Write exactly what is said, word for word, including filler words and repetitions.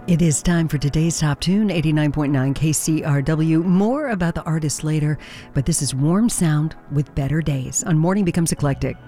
It is time for today's Top Tune, eighty-nine point nine K C R W. More about the artist later, but this is Warm Sound with Better Days on Morning Becomes Eclectic.